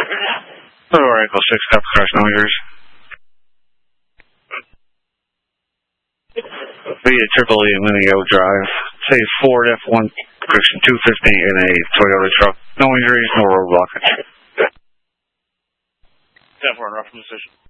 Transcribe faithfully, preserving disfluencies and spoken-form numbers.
All right, go six, stop crash, no injuries. B at Triple E Mineo Drive. Say Ford F one, correction two fifty in a Toyota truck. No injuries, no road blockage. ten four, rough from the station.